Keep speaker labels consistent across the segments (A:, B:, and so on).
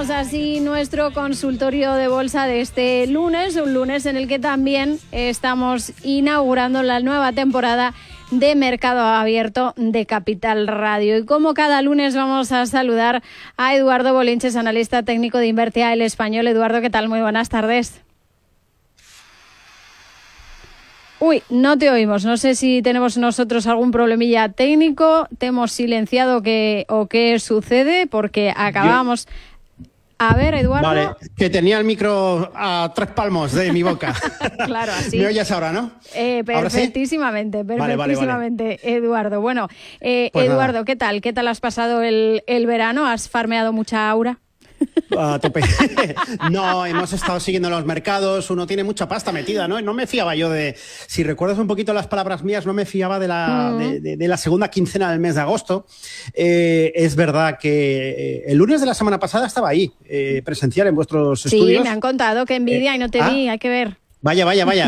A: Comenzamos así nuestro consultorio de bolsa de este lunes, un lunes en el que también estamos inaugurando la nueva temporada de Mercado Abierto de Capital Radio. Y como cada lunes vamos a saludar a Eduardo Bolinches, analista técnico de Invertia El Español. Eduardo, ¿qué tal? Muy buenas tardes. Uy, no te oímos. No sé si tenemos nosotros algún problemilla técnico. ¿Te hemos silenciado o qué sucede? Porque acabamos... A ver, Eduardo.
B: Vale, que tenía el micro a 3 palmos de mi boca.
A: Claro, así.
B: ¿Me oyes ahora, no?
A: Perfectísimamente, ¿sí? Perfectísimamente, vale. Eduardo. Bueno, pues Eduardo, nada. ¿Qué tal? ¿Qué tal has pasado el verano? ¿Has farmeado mucha aura?
B: A tope. No, hemos estado siguiendo los mercados, uno tiene mucha pasta metida, ¿no? No me fiaba yo de, si recuerdas un poquito las palabras mías, no me fiaba de la segunda quincena del mes de agosto. Es verdad que el lunes de la semana pasada estaba ahí, presencial en vuestros estudios.
A: Sí, me han contado que envidia y no te vi, hay que ver.
B: Vaya.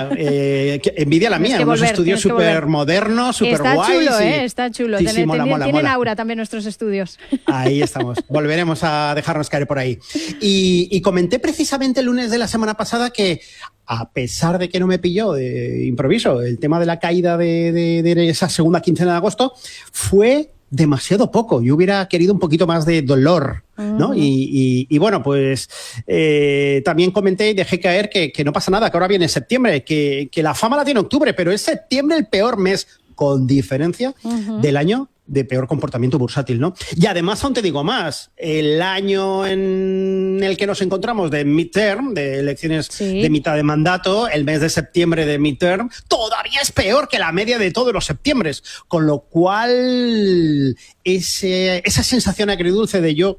B: Envidia la mía. Unos estudios súper modernos, súper guays.
A: Está chulo. Tienen aura también nuestros estudios.
B: Ahí estamos. Volveremos a dejarnos caer por ahí. Y comenté precisamente el lunes de la semana pasada que, a pesar de que no me pilló de improviso el tema de la caída de esa segunda quincena de agosto, fue demasiado poco. Yo hubiera querido un poquito más de dolor, ¿no? Y bueno, pues también comenté y dejé caer que no pasa nada, que ahora viene septiembre, que la fama la tiene octubre, pero es septiembre el peor mes, con diferencia, del año de peor comportamiento bursátil, ¿no? Y además, aún te digo más, el año en el que nos encontramos de midterm, de elecciones de mitad de mandato, el mes de septiembre de midterm, todavía es peor que la media de todos los septiembres, con lo cual esa sensación agridulce de yo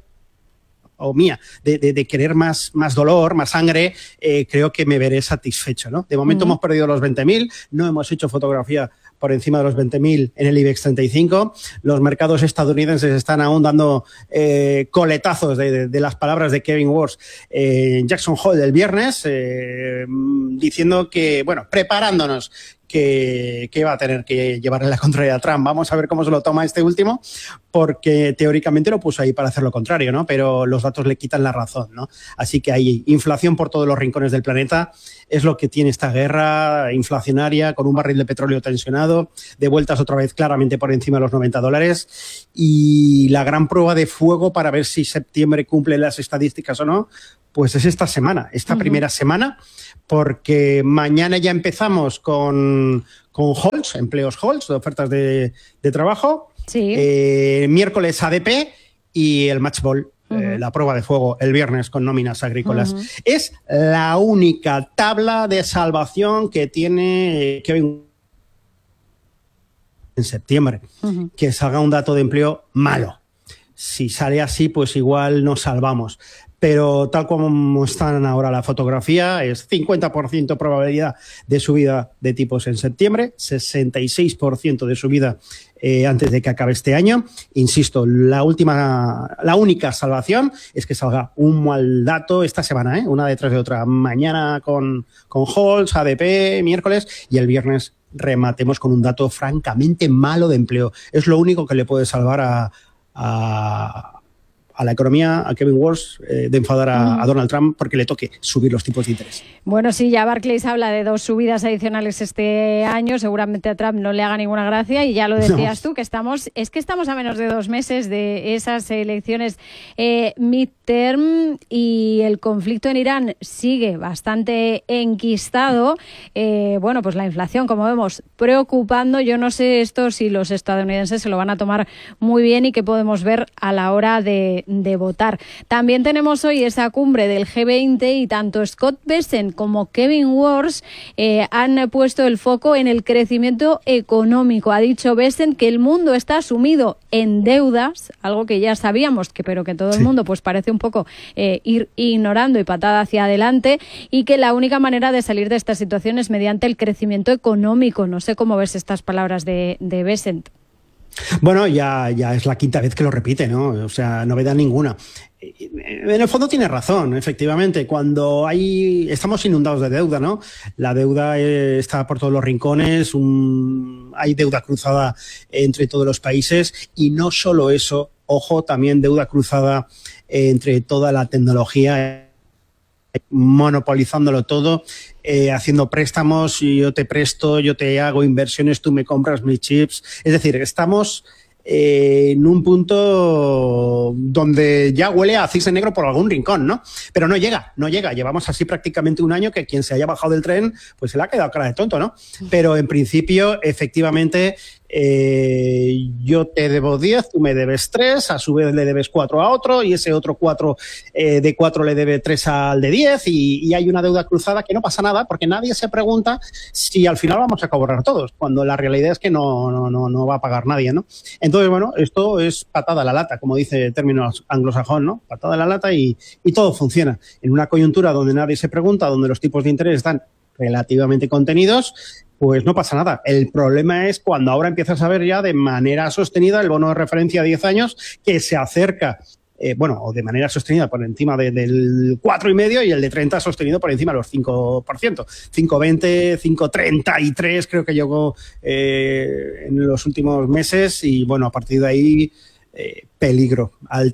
B: o mía, de querer más dolor, más sangre, creo que me veré satisfecho, ¿no? De momento hemos perdido los 20.000, no hemos hecho fotografía por encima de los 20.000 en el IBEX 35. Los mercados estadounidenses están aún dando coletazos de las palabras de Kevin Warsh en Jackson Hole el viernes, diciendo que, bueno, preparándonos que va a tener que llevarle la contraria a Trump. Vamos a ver cómo se lo toma este último, porque teóricamente lo puso ahí para hacer lo contrario, ¿no? Pero los datos le quitan la razón, ¿no? Así que hay inflación por todos los rincones del planeta. Es lo que tiene esta guerra inflacionaria, con un barril de petróleo tensionado, de vueltas otra vez claramente por encima de los $90. Y la gran prueba de fuego para ver si septiembre cumple las estadísticas o no, pues es esta semana, primera semana, porque mañana ya empezamos con Halls, empleos Halls, de ofertas de trabajo. Sí. Miércoles ADP y el Match Ball, la prueba de fuego, el viernes con nóminas agrícolas. Es la única tabla de salvación que tiene Kevin en septiembre, que salga un dato de empleo malo. Si sale así, pues igual nos salvamos. Pero tal como están ahora la fotografía, es 50% probabilidad de subida de tipos en septiembre, 66% de subida antes de que acabe este año. Insisto, la única salvación es que salga un mal dato esta semana, una detrás de otra. Mañana con Halls, ADP, miércoles, y el viernes rematemos con un dato francamente malo de empleo. Es lo único que le puede salvar a la economía, a Kevin Warsh, de enfadar a Donald Trump porque le toque subir los tipos de interés.
A: Bueno, sí, ya Barclays habla de 2 subidas adicionales este año. Seguramente a Trump no le haga ninguna gracia, y ya lo decías tú, que estamos a menos de 2 meses de esas elecciones midterm, y el conflicto en Irán sigue bastante enquistado. Bueno, pues la inflación, como vemos, preocupando. Yo no sé esto si los estadounidenses se lo van a tomar muy bien y qué podemos ver a la hora de votar. También tenemos hoy esa cumbre del G20, y tanto Scott Bessent como Kevin Warsh han puesto el foco en el crecimiento económico. Ha dicho Bessent que el mundo está sumido en deudas, algo que ya sabíamos, pero que todo el mundo pues parece un poco ir ignorando y patada hacia adelante, y que la única manera de salir de esta situación es mediante el crecimiento económico. No sé cómo ves estas palabras de Bessent.
B: Bueno, ya es la quinta vez que lo repite, ¿no? O sea, novedad ninguna. En el fondo tiene razón, efectivamente. Cuando estamos inundados de deuda, ¿no? La deuda está por todos los rincones, hay deuda cruzada entre todos los países, y no solo eso, ojo, también deuda cruzada entre toda la tecnología, monopolizándolo todo, haciendo préstamos, yo te presto, yo te hago inversiones, tú me compras mis chips. Es decir, estamos en un punto donde ya huele a cisne negro por algún rincón, ¿no? Pero no llega. Llevamos así prácticamente un año que quien se haya bajado del tren, pues se le ha quedado cara de tonto, ¿no? Pero en principio, efectivamente, yo te debo 10, tú me debes 3, a su vez le debes 4 a otro y ese otro 4 de 4 le debe 3 al de 10 y hay una deuda cruzada que no pasa nada porque nadie se pregunta si al final vamos a cobrar todos, cuando la realidad es que no va a pagar nadie, ¿no? Entonces, bueno, esto es patada a la lata, como dice términos anglosajón, ¿no? Patada a la lata y todo funciona. En una coyuntura donde nadie se pregunta, donde los tipos de interés están relativamente contenidos, pues no pasa nada. El problema es cuando ahora empiezas a ver ya de manera sostenida el bono de referencia a 10 años que se acerca, o de manera sostenida por encima del 4,5 y el de 30 sostenido por encima de los 5%. 5,20, 5,33 creo que llegó en los últimos meses y bueno, a partir de ahí peligro,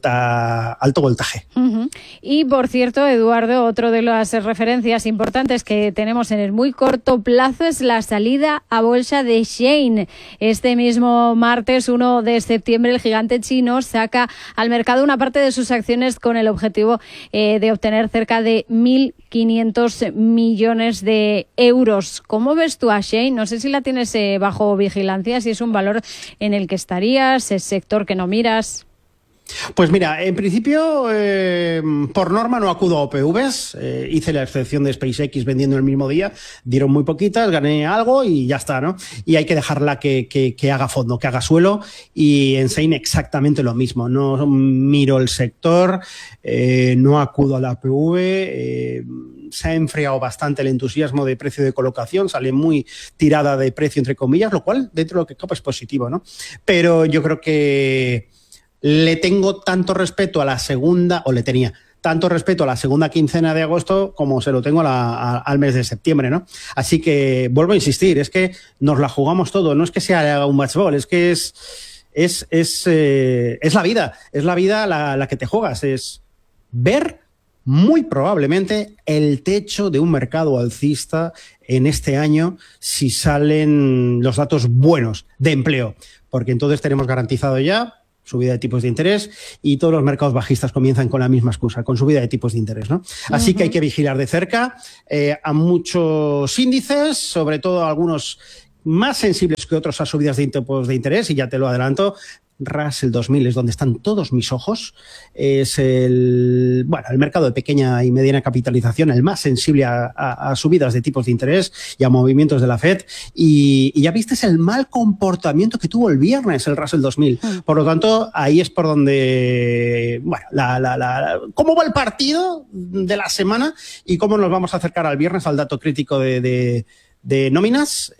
B: alto voltaje.
A: Y por cierto, Eduardo, otro de las referencias importantes que tenemos en el muy corto plazo es la salida a bolsa de Shein. Este mismo martes 1 de septiembre el gigante chino saca al mercado una parte de sus acciones con el objetivo de obtener cerca de 1.500 millones de euros. ¿Cómo ves tú a Shein? No sé si la tienes bajo vigilancia, si es un valor en el que estarías, es sector que no miras.
B: Pues mira, en principio, por norma no acudo a OPVs, hice la excepción de SpaceX vendiendo el mismo día, dieron muy poquitas, gané algo y ya está, ¿no? Y hay que dejarla que haga fondo, que haga suelo, y en Shein exactamente lo mismo, no miro el sector, no acudo a la OPV, se ha enfriado bastante el entusiasmo de precio de colocación, sale muy tirada de precio entre comillas, lo cual dentro de lo que cabe es positivo, ¿no? Pero yo creo que le tengo tanto respeto a la segunda, o le tenía tanto respeto a la segunda quincena de agosto como se lo tengo al mes de septiembre, ¿no? Así que vuelvo a insistir, es que nos la jugamos todo, no es que sea un match ball, es que es la vida, la que te juegas, es ver muy probablemente el techo de un mercado alcista en este año si salen los datos buenos de empleo, porque entonces tenemos garantizado ya subida de tipos de interés y todos los mercados bajistas comienzan con la misma excusa, con subida de tipos de interés, ¿no? Así que hay que vigilar de cerca a muchos índices, sobre todo algunos más sensibles que otros a subidas de tipos de interés, y ya te lo adelanto, Russell 2000 es donde están todos mis ojos, es el mercado de pequeña y mediana capitalización, el más sensible a subidas de tipos de interés y a movimientos de la FED, y ya viste el mal comportamiento que tuvo el viernes el Russell 2000, por lo tanto ahí es por donde, cómo va el partido de la semana y cómo nos vamos a acercar al viernes al dato crítico de nóminas.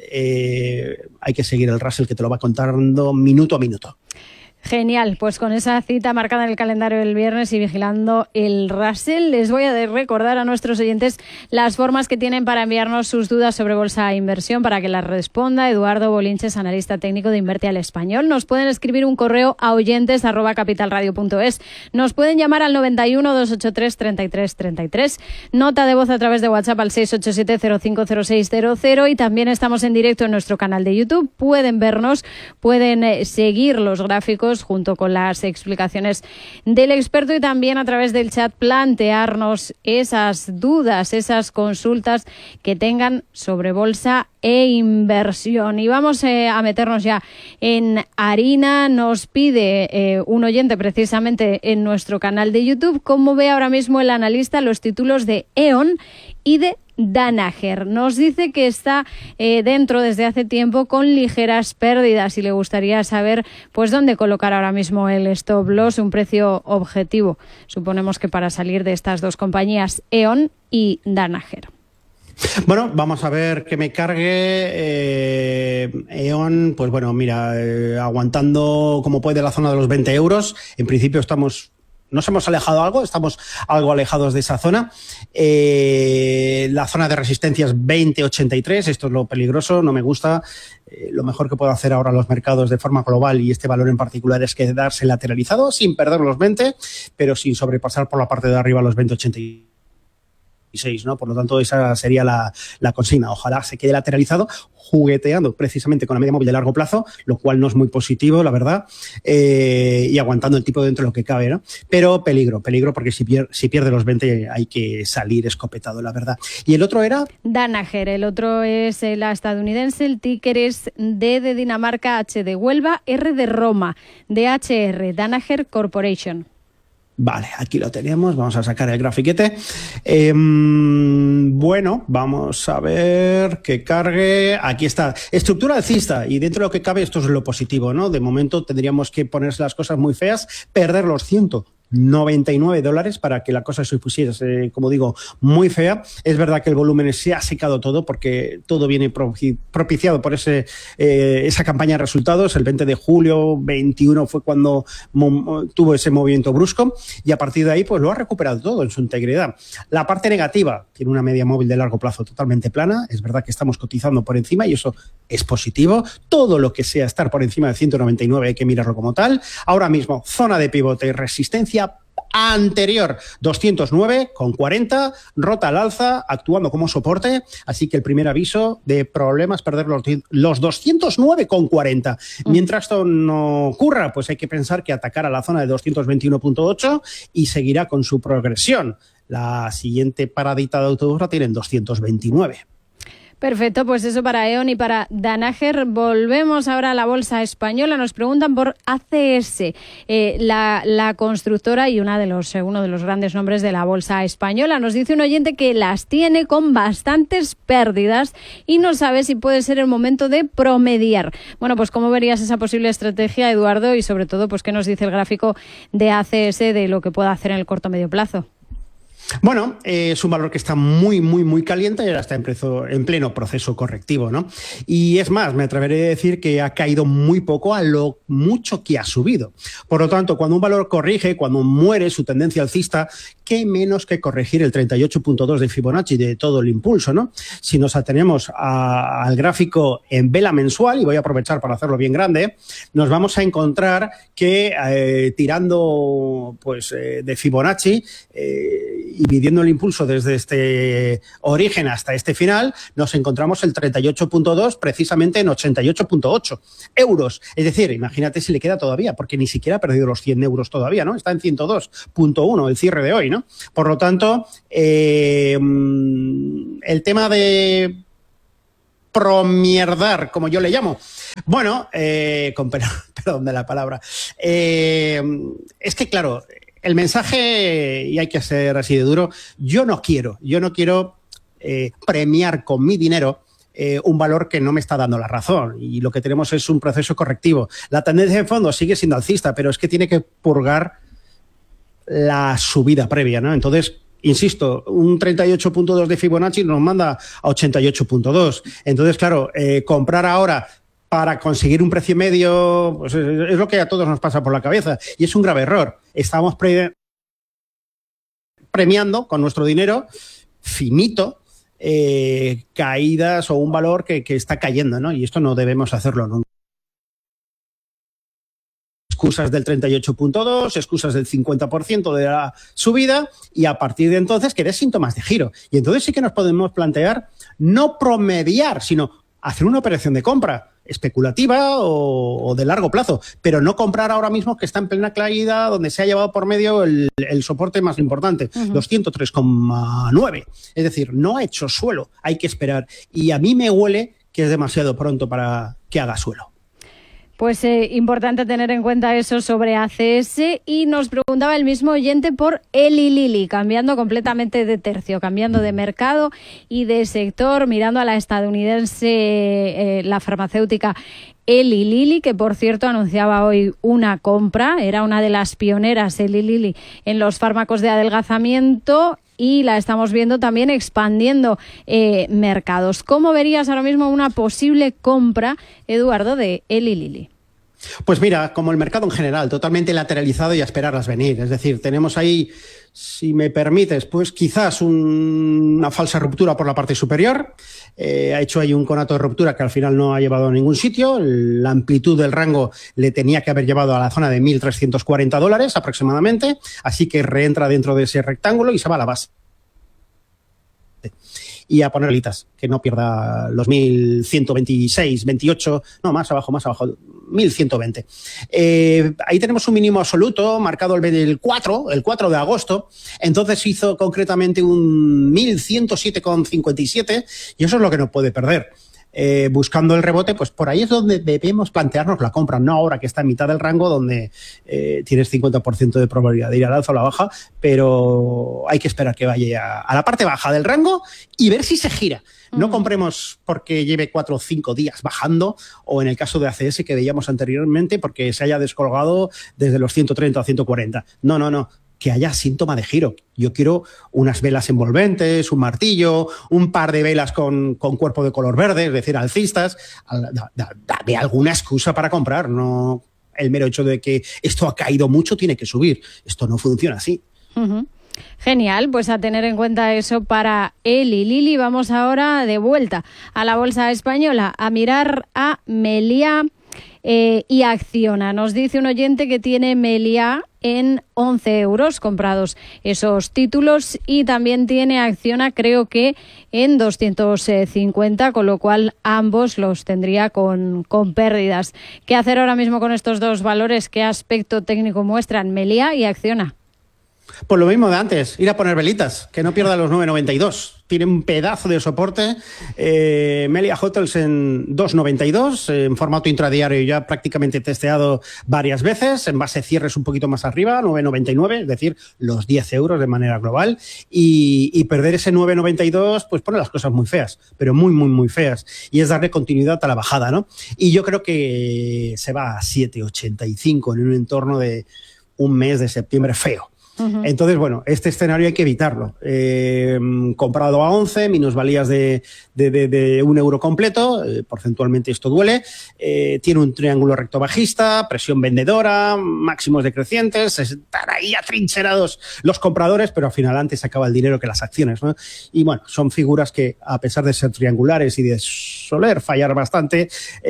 B: Hay que seguir el Russell, que te lo va contando minuto a minuto.
A: Genial, pues con esa cita marcada en el calendario del viernes y vigilando el Russell, les voy a recordar a nuestros oyentes las formas que tienen para enviarnos sus dudas sobre bolsa e inversión para que las responda Eduardo Bolinches, analista técnico de Inverte al Español. Nos pueden escribir un correo a oyentes@capitalradio.es. Nos pueden llamar al 91 283 33 33. Nota de voz a través de WhatsApp al 687 050600 y también estamos en directo en nuestro canal de YouTube. Pueden vernos, pueden seguir los gráficos junto con las explicaciones del experto y también a través del chat plantearnos esas dudas, esas consultas que tengan sobre bolsa e inversión. Y vamos a meternos ya en harina. Nos pide un oyente precisamente en nuestro canal de YouTube cómo ve ahora mismo el analista los títulos de E.ON y de Danaher. Nos dice que está dentro desde hace tiempo con ligeras pérdidas y le gustaría saber pues dónde colocar ahora mismo el stop loss, un precio objetivo. Suponemos que para salir de estas dos compañías, E.ON y Danaher.
B: Bueno, vamos a ver que me cargue. E.ON, pues bueno, mira, aguantando como puede la zona de los 20 euros. En principio estamos nos hemos alejado algo, estamos algo alejados de esa zona. La zona de resistencia es 20,83, esto es lo peligroso, no me gusta. Lo mejor que puedo hacer ahora los mercados de forma global y este valor en particular es quedarse lateralizado sin perder los 20, pero sin sobrepasar por la parte de arriba los 20,86, ¿no? Por lo tanto, esa sería la consigna. Ojalá se quede lateralizado, jugueteando precisamente con la media móvil de largo plazo, lo cual no es muy positivo, la verdad, y aguantando el tipo dentro de lo que cabe, ¿no? Pero peligro, porque si pierde los 20 hay que salir escopetado, la verdad. ¿Y el otro era?
A: Danaher, el otro es la estadounidense, el ticker es D de Dinamarca, H de Huelva, R de Roma, DHR, Danaher Corporation.
B: Vale, aquí lo tenemos, vamos a sacar el grafiquete. Bueno, vamos a ver que cargue. Aquí está, estructura alcista, y dentro de lo que cabe esto es lo positivo, ¿no? De momento tendríamos que ponerse las cosas muy feas, perder los $199 para que la cosa se pusiese, como digo, muy fea. Es verdad que el volumen se ha secado todo porque todo viene propiciado por esa campaña de resultados. El 20 de julio, 21 fue cuando tuvo ese movimiento brusco y a partir de ahí pues lo ha recuperado todo en su integridad. La parte negativa, tiene una media móvil de largo plazo totalmente plana. Es verdad que estamos cotizando por encima y eso es positivo. Todo lo que sea estar por encima de 199 hay que mirarlo como tal. Ahora mismo, zona de pivote y resistencia anterior 209,40, rota al alza, actuando como soporte, así que el primer aviso de problemas, perder los 209,40. Mientras esto no ocurra, pues hay que pensar que atacará la zona de 221,8 y seguirá con su progresión. La siguiente paradita de autobús la tienen 229.
A: Perfecto, pues eso para E.ON y para Danaher. Volvemos ahora a la bolsa española. Nos preguntan por ACS, la constructora y uno de los grandes nombres de la bolsa española. Nos dice un oyente que las tiene con bastantes pérdidas y no sabe si puede ser el momento de promediar. Bueno, pues ¿cómo verías esa posible estrategia, Eduardo? Y sobre todo, pues ¿qué nos dice el gráfico de ACS de lo que pueda hacer en el corto medio plazo?
B: Bueno, es un valor que está muy, muy, muy caliente y ahora está en pleno proceso correctivo, ¿no? Y es más, me atreveré a decir que ha caído muy poco a lo mucho que ha subido. Por lo tanto, cuando un valor corrige, cuando muere su tendencia alcista, qué menos que corregir el 38,2 de Fibonacci de todo el impulso, ¿no? Si nos atenemos al gráfico en vela mensual, y voy a aprovechar para hacerlo bien grande, nos vamos a encontrar que tirando pues de Fibonacci y midiendo el impulso desde este origen hasta este final, nos encontramos el 38,2 precisamente en 88,8 euros. Es decir, imagínate si le queda todavía, porque ni siquiera ha perdido los 100 euros todavía, ¿no? Está en 102,1 el cierre de hoy, ¿no? Por lo tanto, el tema de promierdar, como yo le llamo, bueno, con perdón de la palabra, es que claro, el mensaje, y hay que ser así de duro, yo no quiero premiar con mi dinero un valor que no me está dando la razón, y lo que tenemos es un proceso correctivo. La tendencia de fondo sigue siendo alcista, pero es que tiene que purgar la subida previa, ¿no? Entonces, insisto, un 38,2 de Fibonacci nos manda a 88,2. Entonces, claro, comprar ahora para conseguir un precio medio, pues es lo que a todos nos pasa por la cabeza. Y es un grave error. Estamos premiando con nuestro dinero finito caídas o un valor que está cayendo, ¿no? Y esto no debemos hacerlo nunca. Excusas del 38,2, excusas del 50% de la subida, y a partir de entonces que des síntomas de giro. Y entonces sí que nos podemos plantear no promediar, sino hacer una operación de compra especulativa o de largo plazo, pero no comprar ahora mismo que está en plena caída, donde se ha llevado por medio el soporte más importante, los 103,9. Es decir, no ha hecho suelo, hay que esperar. Y a mí me huele que es demasiado pronto para que haga suelo.
A: Pues importante tener en cuenta eso sobre ACS. Y nos preguntaba el mismo oyente por Eli Lilly, cambiando completamente de tercio, cambiando de mercado y de sector, mirando a la estadounidense, la farmacéutica Eli Lilly, que por cierto anunciaba hoy una compra, era una de las pioneras Eli Lilly en los fármacos de adelgazamiento, y la estamos viendo también expandiendo mercados. ¿Cómo verías ahora mismo una posible compra, Eduardo, de Eli Lilly?
B: Pues mira, como el mercado en general, totalmente lateralizado y a esperarlas venir. Es decir, tenemos ahí, si me permites, pues quizás una falsa ruptura por la parte superior. Ha hecho ahí un conato de ruptura que al final no ha llevado a ningún sitio. La amplitud del rango le tenía que haber llevado a la zona de $1.340 aproximadamente. Así que reentra dentro de ese rectángulo y se va a la base. Y a poner velitas, que no pierda los 1.126, 28, no, más abajo, 1.120. Ahí tenemos un mínimo absoluto marcado el 4 de agosto, entonces hizo concretamente un 1.107,57 y eso es lo que no puede perder. Buscando el rebote, pues por ahí es donde debemos plantearnos la compra, no ahora que está en mitad del rango donde tienes 50% de probabilidad de ir al alza o la baja, pero hay que esperar que vaya a la parte baja del rango y ver si se gira. No compremos porque lleve 4 o 5 días bajando, o en el caso de ACS que veíamos anteriormente porque se haya descolgado desde los 130 a 140. No. Que haya síntoma de giro. Yo quiero unas velas envolventes, un martillo, un par de velas con cuerpo de color verde, es decir, alcistas. Dame alguna excusa para comprar, no el mero hecho de que esto ha caído mucho tiene que subir. Esto no funciona así.
A: Genial, pues a tener en cuenta eso para Eli Lilly. Vamos ahora de vuelta a la bolsa española a mirar a Meliá y Acciona. Nos dice un oyente que tiene Meliá en 11 euros comprados esos títulos y también tiene Acciona creo que en 250, con lo cual ambos los tendría con pérdidas. ¿Qué hacer ahora mismo con estos dos valores? ¿Qué aspecto técnico muestran Meliá y Acciona?
B: Pues lo mismo de antes, ir a poner velitas, que no pierda los 9,92. Tiene un pedazo de soporte. Meliá Hotels en 2,92, en formato intradiario ya prácticamente testeado varias veces, en base cierres un poquito más arriba, 9,99, es decir, los 10 euros de manera global. Y perder ese 9,92 pues pone las cosas muy feas, pero muy feas. Y es darle continuidad a la bajada, ¿no? Y yo creo que se va a 7,85 en un entorno de un mes de septiembre feo. Entonces, bueno, este escenario hay que evitarlo. Comprado a 11, minusvalías de 1 euro completo, porcentualmente esto duele. Tiene un triángulo recto bajista, presión vendedora, máximos decrecientes, están ahí atrincherados los compradores, pero al final antes acaba el dinero que las acciones, ¿no? Y bueno, son figuras que a pesar de ser triangulares y de soler fallar bastante,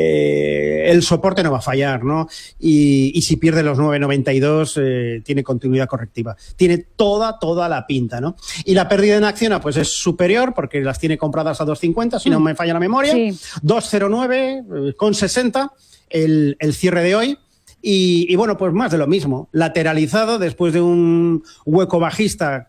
B: el soporte no va a fallar, ¿no? Y si pierde los 9,92 tiene continuidad correctiva. Tiene toda la pinta, ¿no? Y la pérdida en Acciona pues es superior porque las tiene compradas a 2,50, si no me falla la memoria. Sí. 2,09 con 60 el cierre de hoy. Y bueno, pues más de lo mismo. Lateralizado después de un hueco bajista,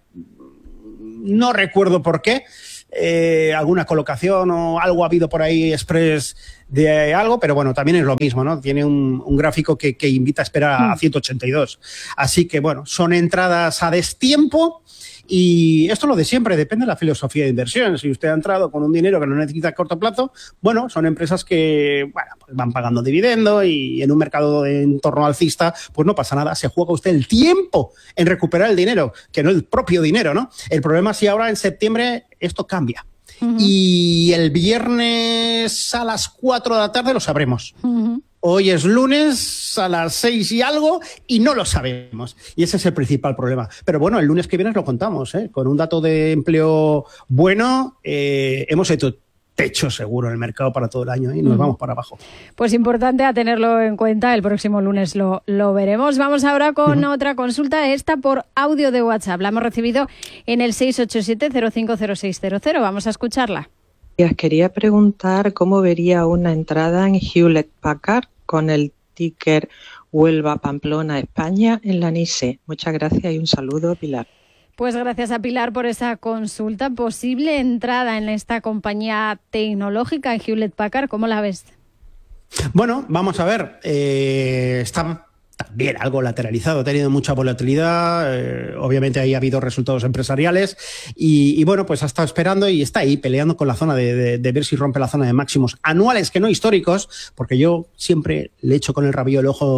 B: no recuerdo por qué. Alguna colocación o algo ha habido por ahí express de algo, pero bueno, también es lo mismo, ¿no? Tiene un gráfico que invita a esperar a 182. Así que bueno, son entradas a destiempo y esto es lo de siempre, depende de la filosofía de inversión. Si usted ha entrado con un dinero que no necesita a corto plazo, bueno, son empresas que bueno, pues van pagando dividendo y en un mercado de entorno alcista, pues no pasa nada, se juega usted el tiempo en recuperar el dinero, que no el propio dinero, ¿no? El problema es si ahora en septiembre esto cambia. Y el viernes a las 4 de la tarde lo sabremos. Hoy es lunes a las 6 y algo y no lo sabemos. Y ese es el principal problema. Pero bueno, el lunes que viene lo contamos, ¿eh? Con un dato de empleo bueno, hemos hecho techo seguro en el mercado para todo el año y nos vamos para abajo.
A: Pues importante a tenerlo en cuenta, el próximo lunes lo veremos. Vamos ahora con otra consulta, esta por audio de WhatsApp. La hemos recibido en el 687-050600. Vamos a escucharla.
C: Quería preguntar cómo vería una entrada en Hewlett Packard con el ticker Huelva Pamplona España en la NYSE. Muchas gracias y un saludo, Pilar.
A: Pues gracias a Pilar por esa consulta. Posible entrada en esta compañía tecnológica en Hewlett Packard, ¿cómo la ves?
B: Bueno, vamos a ver. Está también algo lateralizado, ha tenido mucha volatilidad. Obviamente ahí ha habido resultados empresariales y bueno, pues ha estado esperando y está ahí peleando con la zona de ver si rompe la zona de máximos anuales, que no históricos, porque yo siempre le echo con el rabillo el ojo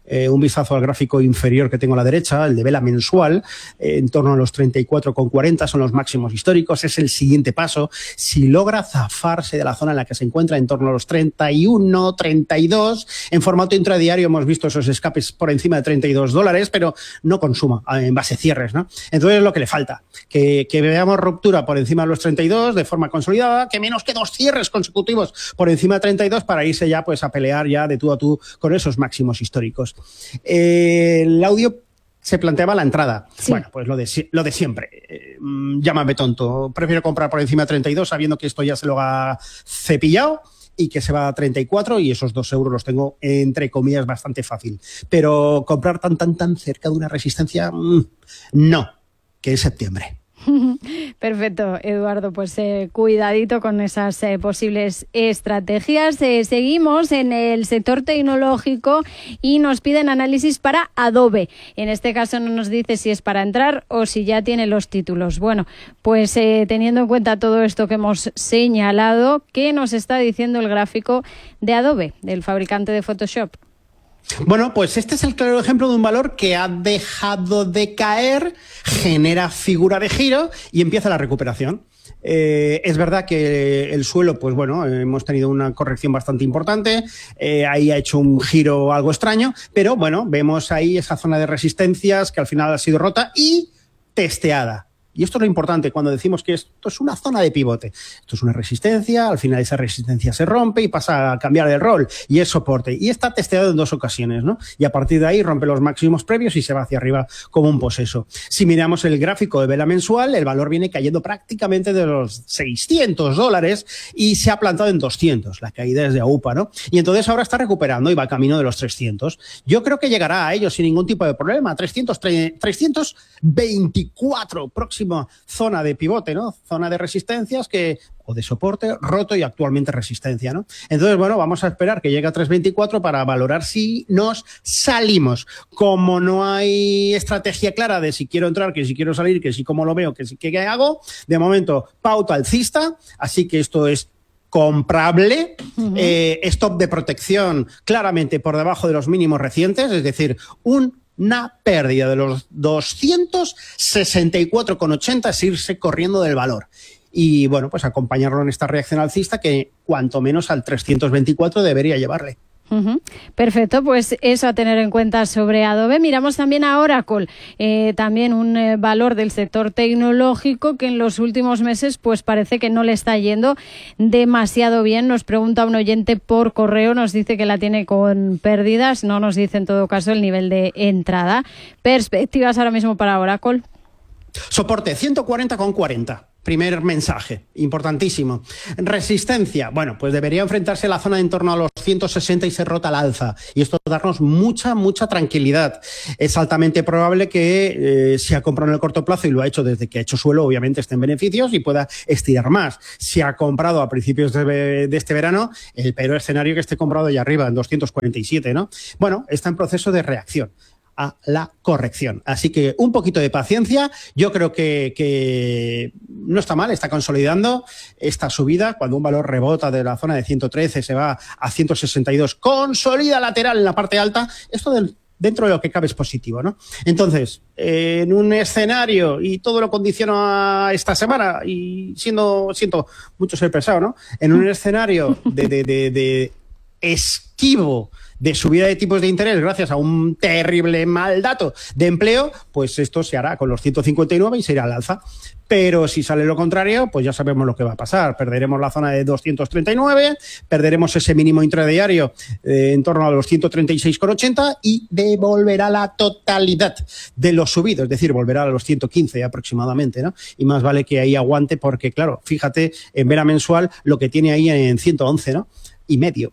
B: un vistazo al gráfico inferior que tengo a la derecha, el de vela mensual, en torno a los 34,40 son los máximos históricos, es el siguiente paso. Si logra zafarse de la zona en la que se encuentra, en torno a los 31, 32, en formato intradiario hemos visto esos escapes por encima de $32, pero no consuma en base cierres, ¿no? Entonces es lo que le falta, que veamos ruptura por encima de los 32 de forma consolidada, que menos que 2 cierres consecutivos por encima de 32 para irse ya pues a pelear ya de tú a tú con esos máximos históricos. El audio se planteaba la entrada. Sí. Bueno, pues lo de siempre. Llámame tonto. Prefiero comprar por encima de 32 sabiendo que esto ya se lo ha cepillado y que se va a 34 y esos 2 euros los tengo, entre comillas, bastante fácil. Pero comprar tan cerca de una resistencia, no, que es septiembre.
A: Perfecto, Eduardo, pues cuidadito con esas posibles estrategias. Seguimos en el sector tecnológico y nos piden análisis para Adobe. En este caso no nos dice si es para entrar o si ya tiene los títulos. Bueno, pues teniendo en cuenta todo esto que hemos señalado, ¿qué nos está diciendo el gráfico de Adobe, del fabricante de Photoshop?
B: Bueno, pues este es el claro ejemplo de un valor que ha dejado de caer, genera figura de giro y empieza la recuperación. Es verdad que el suelo, pues bueno, hemos tenido una corrección bastante importante, ahí ha hecho un giro algo extraño, pero bueno, vemos ahí esa zona de resistencias que al final ha sido rota y testeada. Y esto es lo importante cuando decimos que esto es una zona de pivote. Esto es una resistencia, al final esa resistencia se rompe y pasa a cambiar de rol y es soporte. Y está testeado en 2 ocasiones, ¿no? Y a partir de ahí rompe los máximos previos y se va hacia arriba como un poseso. Si miramos el gráfico de vela mensual, el valor viene cayendo prácticamente de los $600 y se ha plantado en 200. La caída es de AUPA, ¿no? Y entonces ahora está recuperando y va camino de los 300. Yo creo que llegará a ellos sin ningún tipo de problema. 324 próximo zona de pivote, ¿no? Zona de resistencias o de soporte roto y actualmente resistencia, ¿no? Entonces, bueno, vamos a esperar que llegue a 324 para valorar si nos salimos. Como no hay estrategia clara de si quiero entrar, que si quiero salir, que si cómo lo veo, que si qué hago, de momento pauta alcista, así que esto es comprable, stop de protección claramente por debajo de los mínimos recientes, es decir, una pérdida de los 264,80 es irse corriendo del valor. Y bueno, pues acompañarlo en esta reacción alcista que cuanto menos al 324 debería llevarle.
A: Perfecto, pues eso a tener en cuenta sobre Adobe. Miramos también a Oracle, también un valor del sector tecnológico que en los últimos meses pues parece que no le está yendo demasiado bien. Nos pregunta un oyente por correo, nos dice que la tiene con pérdidas, no nos dice en todo caso el nivel de entrada. ¿Perspectivas ahora mismo para Oracle?
B: Soporte 140,40. Primer mensaje, importantísimo. Resistencia, bueno, pues debería enfrentarse a la zona en torno a los 160 y se rota al alza. Y esto darnos mucha tranquilidad. Es altamente probable que si ha comprado en el corto plazo y lo ha hecho desde que ha hecho suelo, obviamente esté en beneficios y pueda estirar más. Si ha comprado a principios de este verano, el peor escenario que esté comprado allá arriba, en 247, ¿no? Bueno, está en proceso de reacción a la corrección. Así que un poquito de paciencia. Yo creo que no está mal, está consolidando esta subida. Cuando un valor rebota de la zona de 113 se va a 162, consolida lateral en la parte alta. Esto dentro de lo que cabe es positivo, ¿no? Entonces, en un escenario, y todo lo condiciono a esta semana, y siento mucho ser pesado, ¿no? En un escenario de esquivo de subida de tipos de interés gracias a un terrible mal dato de empleo, pues esto se hará con los 159 y se irá al alza. Pero si sale lo contrario, pues ya sabemos lo que va a pasar. Perderemos la zona de 239, perderemos ese mínimo intradiario en torno a los 136,80 y devolverá la totalidad de los subidos, es decir, volverá a los 115 aproximadamente, ¿no? Y más vale que ahí aguante porque, claro, fíjate, en vela mensual lo que tiene ahí en 111, ¿no? Y medio.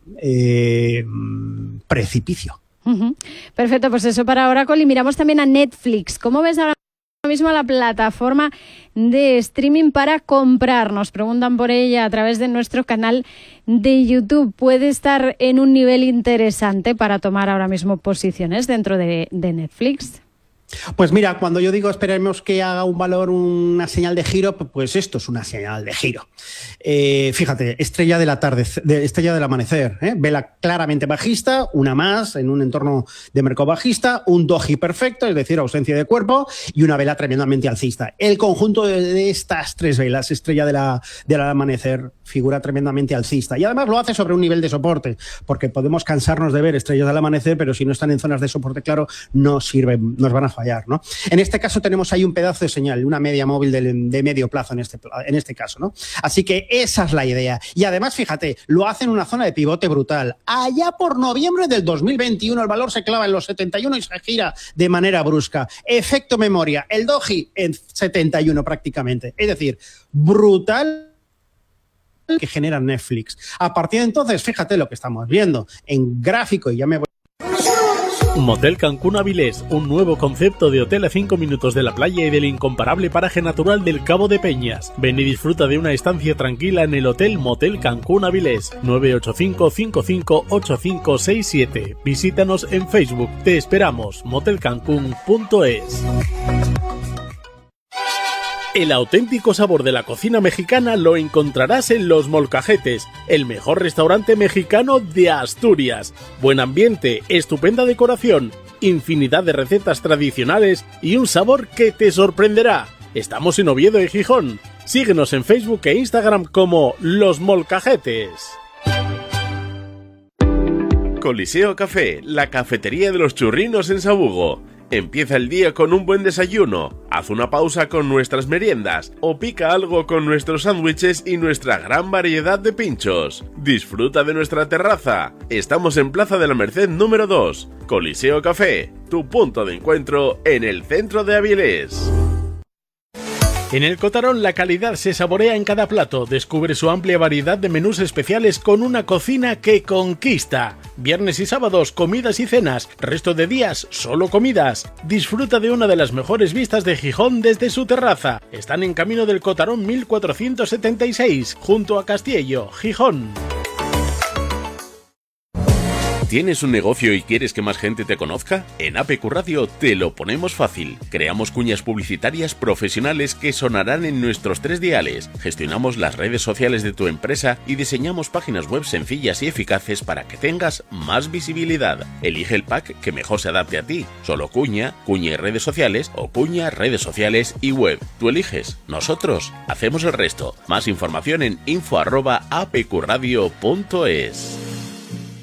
B: Precipicio.
A: Perfecto, pues eso para Oracle. Y miramos también a Netflix. ¿Cómo ves ahora mismo la plataforma de streaming para comprar? Nos preguntan por ella a través de nuestro canal de YouTube. ¿Puede estar en un nivel interesante para tomar ahora mismo posiciones dentro de Netflix?
B: Pues mira, cuando yo digo esperemos que haga un valor, una señal de giro, pues esto es una señal de giro. Fíjate, estrella del amanecer, vela claramente bajista, una más en un entorno de mercado bajista, un doji perfecto, es decir, ausencia de cuerpo, y una vela tremendamente alcista. El conjunto de estas tres velas, estrella del amanecer, figura tremendamente alcista. Y además lo hace sobre un nivel de soporte, porque podemos cansarnos de ver estrellas del amanecer, pero si no están en zonas de soporte claro, no sirven, nos van a fallar, ¿no? En este caso tenemos ahí un pedazo de señal, una media móvil de medio plazo en este caso, ¿no? Así que esa es la idea. Y además, fíjate, lo hace en una zona de pivote brutal. Allá por noviembre del 2021 el valor se clava en los 71 y se gira de manera brusca. Efecto memoria, el doji en 71 prácticamente. Es decir, brutal que genera Netflix. A partir de entonces, fíjate lo que estamos viendo en gráfico, y ya me voy.
D: Motel Cancún Avilés, un nuevo concepto de hotel a 5 minutos de la playa y del incomparable paraje natural del Cabo de Peñas. Ven y disfruta de una estancia tranquila en el Hotel Motel Cancún Avilés, 985-558567. Visítanos en Facebook. Te esperamos. motelcancún.es. El auténtico sabor de la cocina mexicana lo encontrarás en Los Molcajetes, el mejor restaurante mexicano de Asturias. Buen ambiente, estupenda decoración, infinidad de recetas tradicionales y un sabor que te sorprenderá. Estamos en Oviedo y Gijón. Síguenos en Facebook e Instagram como Los Molcajetes.
E: Coliseo Café, la cafetería de los churrinos en Sabugo. Empieza el día con un buen desayuno, haz una pausa con nuestras meriendas o pica algo con nuestros sándwiches y nuestra gran variedad de pinchos. Disfruta de nuestra terraza. Estamos en Plaza de la Merced número 2. Coliseo Café, tu punto de encuentro en el centro de Avilés.
D: En el Cotarón la calidad se saborea en cada plato. Descubre su amplia variedad de menús especiales con una cocina que conquista. Viernes y sábados, comidas y cenas. Resto de días, solo comidas. Disfruta de una de las mejores vistas de Gijón desde su terraza. Están en Camino del Cotarón 1476, junto a Castiello, Gijón.
E: ¿Tienes un negocio y quieres que más gente te conozca? En APQ Radio te lo ponemos fácil. Creamos cuñas publicitarias profesionales que sonarán en nuestros 3 diales. Gestionamos las redes sociales de tu empresa y diseñamos páginas web sencillas y eficaces para que tengas más visibilidad. Elige el pack que mejor se adapte a ti. Solo cuña, cuña y redes sociales o cuña, redes sociales y web. Tú eliges. Nosotros hacemos el resto. Más información en info@apqradio.es.